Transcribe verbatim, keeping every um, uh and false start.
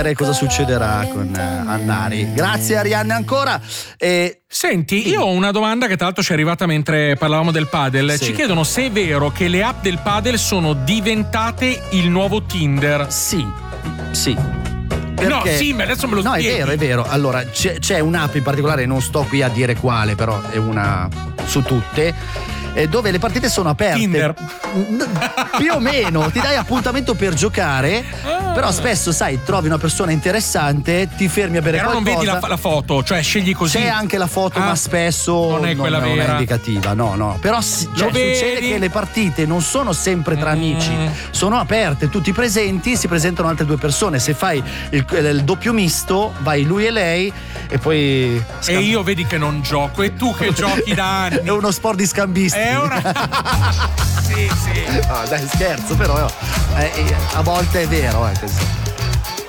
cosa succederà con Annari. Grazie Arianna ancora. E... Senti, io ho una domanda che tra l'altro ci è arrivata mentre parlavamo del padel. Sì. Ci chiedono se è vero che le app del padel sono diventate il nuovo Tinder. Sì, sì. Perché... No, sì, ma adesso me lo no, spieghi. No, è vero, è vero. Allora, c'è, c'è un'app in particolare, non sto qui a dire quale, però è una su tutte, dove le partite sono aperte. Tinder. Più o meno, ti dai appuntamento per giocare, ah. però spesso, sai, trovi una persona interessante, ti fermi a bere però qualcosa. Però non vedi la, la foto, cioè scegli così. C'è anche la foto, ah. ma spesso non è quella non, vera. Non è indicativa, no, no. Però cioè, succede che le partite non sono sempre tra mm. amici, sono aperte, tutti presenti, si presentano altre due persone. Se fai il, il doppio misto, vai lui e lei e poi... E io vedi che non gioco, e tu che giochi da anni. È uno sport di scambisti. È una... sì, sì. No, dai, scherzo, però eh, a volte è vero, eh, questo.